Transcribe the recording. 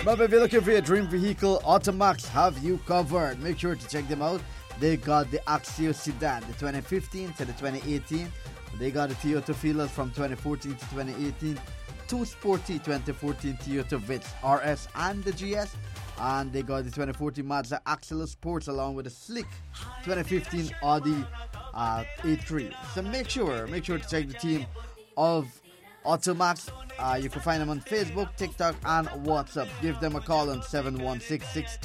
But if you're looking for your dream vehicle, Automax have you covered. Make sure to check them out. They got the Axio sedan, the 2015 to the 2018. They got the Toyota Fields from 2014 to 2018. Two sporty 2014 Toyota Vitz RS and the GS. And they got the 2014 Mazda Axela Sports along with a slick 2015 Audi A3. So make sure to check the team of Automax. You can find them on Facebook, TikTok, and WhatsApp. Give them a call on 716